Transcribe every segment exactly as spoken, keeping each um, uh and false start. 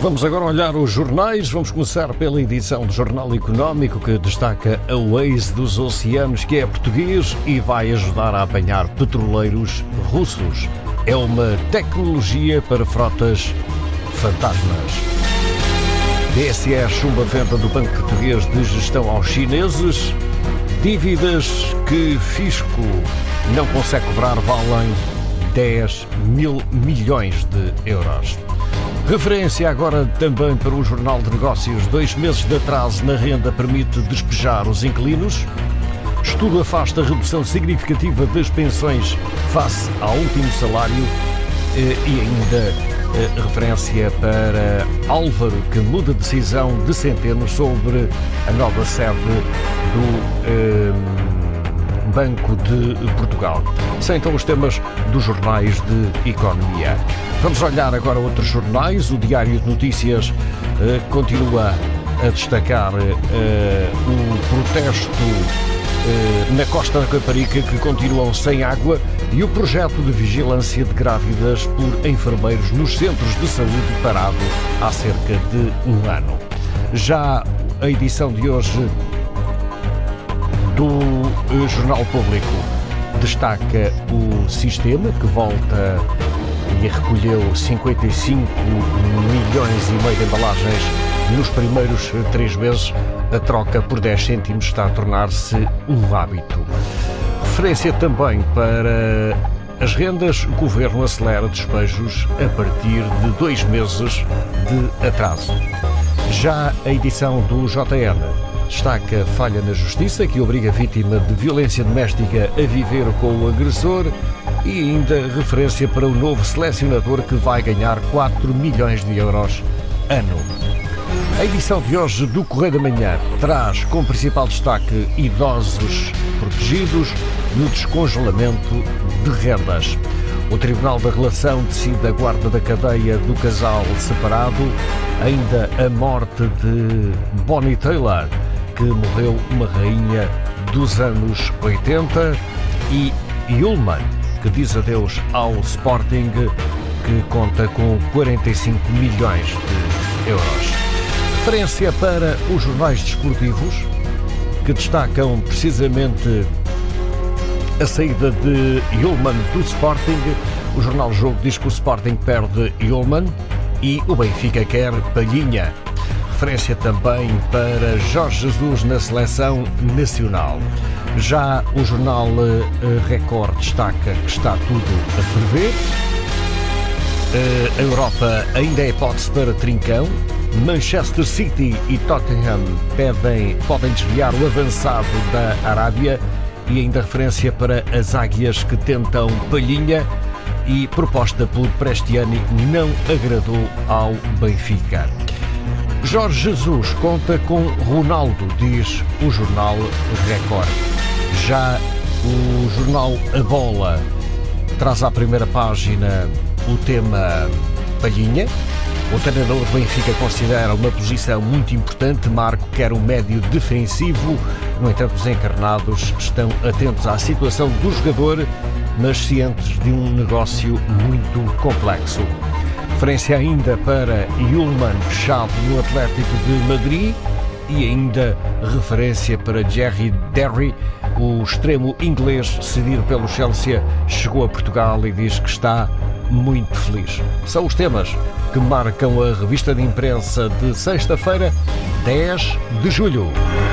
Vamos agora olhar os jornais. Vamos começar pela edição do Jornal Económico, que destaca a Waze dos Oceanos, que é português e vai ajudar a apanhar petroleiros russos. É uma tecnologia para frotas fantasmas. D S E chumba a venda do Banco Português de Gestão aos chineses. Dívidas que fisco não consegue cobrar valem dez mil milhões de euros. Referência agora também para o Jornal de Negócios. Dois meses de atraso na renda permite despejar os inquilinos. Estudo afasta a redução significativa das pensões face ao último salário. E ainda referência para Álvaro, que muda a decisão de Centeno sobre a nova sede do eh, Banco de Portugal. São então os temas dos jornais de economia. Vamos olhar agora outros jornais. O Diário de Notícias eh, continua a destacar eh, o protesto eh, na Costa da Caparica, que continuam sem água, e o projeto de vigilância de grávidas por enfermeiros nos centros de saúde parado há cerca de um ano. Já a edição de hoje do Jornal Público destaca o sistema, que volta e recolheu cinquenta e cinco milhões e meio de embalagens nos primeiros três meses. A troca por dez cêntimos está a tornar-se um hábito. Referência também para as rendas. O Governo acelera despejos a partir de dois meses de atraso. Já a edição do J N destaca falha na Justiça, que obriga a vítima de violência doméstica a viver com o agressor, e ainda referência para o novo selecionador, que vai ganhar quatro milhões de euros ano. A edição de hoje do Correio da Manhã traz como principal destaque idosos protegidos no descongelamento de rendas. O Tribunal da Relação decide a guarda da cadeia do casal separado. Ainda a morte de Bonnie Taylor, que morreu uma rainha dos anos oitenta, e Ullmann, que diz adeus ao Sporting, que conta com quarenta e cinco milhões de euros. Referência para os jornais desportivos, que destacam precisamente a saída de Ullmann do Sporting. O jornal Jogo diz que o Sporting perde Ullmann e o Benfica quer Palhinha. Referência também para Jorge Jesus na seleção nacional. Já o jornal Record destaca que está tudo a ferver. A Europa ainda é hipótese para Trincão. Manchester City e Tottenham pedem, podem desviar o avançado da Arábia, e ainda referência para as Águias, que tentam Palhinha, e proposta por Prestiani não agradou ao Benfica. Jorge Jesus conta com Ronaldo, diz o jornal Record. Já o jornal A Bola traz à primeira página o tema Palhinha. O treinador do Benfica considera uma posição muito importante. Marco quer um médio defensivo. No entanto, os encarnados estão atentos à situação do jogador, mas cientes de um negócio muito complexo. Referência ainda para Ullmann, fechado no Atlético de Madrid, e ainda referência para Jerry Derry, o extremo inglês cedido pelo Chelsea, chegou a Portugal e diz que está muito feliz. São os temas que marcam a revista de imprensa de sexta-feira, dez de julho.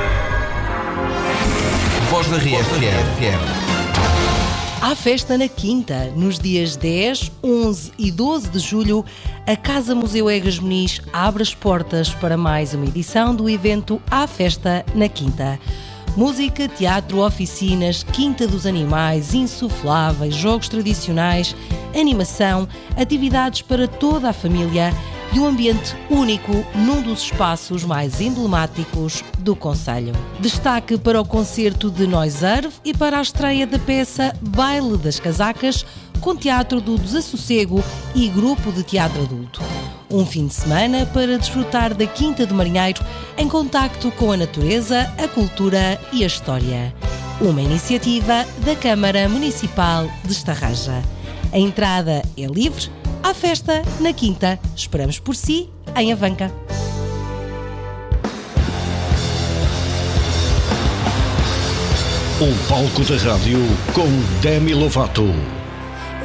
Voz da R F M. Há festa na Quinta. Nos dias dez, onze e doze de julho, a Casa Museu Egas Muniz abre as portas para mais uma edição do evento Há Festa na Quinta. Música, teatro, oficinas, Quinta dos Animais, insufláveis, jogos tradicionais, animação, atividades para toda a família e um ambiente único num dos espaços mais emblemáticos do concelho. Destaque para o concerto de Noiserve e para a estreia da peça Baile das Casacas, com teatro do Desassossego e grupo de teatro adulto. Um fim de semana para desfrutar da Quinta do Marinheiro em contacto com a natureza, a cultura e a história. Uma iniciativa da Câmara Municipal de Estarraja. A entrada é livre. Há festa na Quinta. Esperamos por si em Avanca. O palco da rádio com Demi Lovato.